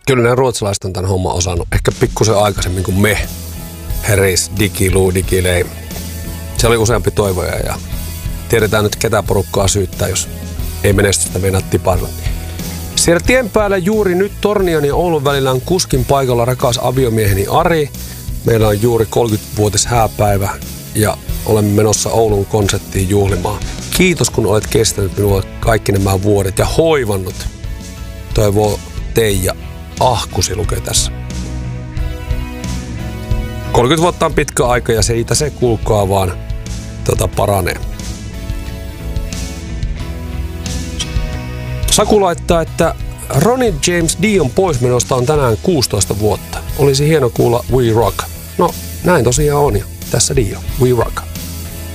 Kyllä ne ruotsalaiset on tämän homman osannut. Ehkä pikkusen aikaisemmin kuin me. Heris, Digiloo, Digilei. Se oli useampi toivoja ja tiedetään nyt ketä porukkaa syyttää, jos ei menestystä meinaa tipalla. Siellä tien päällä juuri nyt Tornion ja Oulun välillä on kuskin paikalla rakas aviomieheni Ari. Meillä on juuri 30-vuotis hääpäivä ja olemme menossa Oulun konserttiin juhlimaan. Kiitos kun olet kestänyt minua kaikki nämä vuodet ja hoivannut. Toivoo Teija Ahkusi lukee tässä. 30 vuotta on pitkä aika ja siitä se kuulkaa vaan paranee. Saku laittaa, että Ronnie James Dion poismenosta on tänään 16 vuotta. Olisi hieno kuulla We Rock. No, näin tosiaan on. Tässä Dio, We Rock.